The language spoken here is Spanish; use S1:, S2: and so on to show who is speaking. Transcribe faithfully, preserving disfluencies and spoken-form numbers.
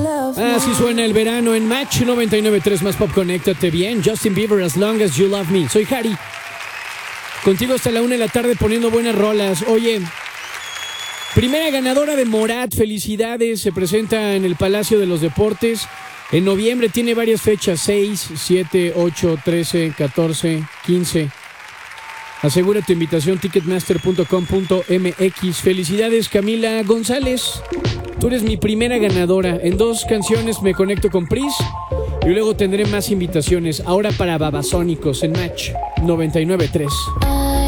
S1: Así suena el verano en Match noventa y nueve punto tres más Pop. Conéctate bien. Justin Bieber, As Long As You Love Me. Soy Harry. Contigo hasta la una de la tarde poniendo buenas rolas. Oye, primera ganadora de Morat. Felicidades. Se presenta en el Palacio de los Deportes. En noviembre tiene varias fechas. seis, siete, ocho, trece, catorce, quince. Asegura tu invitación ticketmaster punto com punto m x. Felicidades, Camila González. Tú eres mi primera ganadora. En dos canciones me conecto con Pris y luego tendré más invitaciones. Ahora para Babasónicos en Match noventa y nueve punto tres.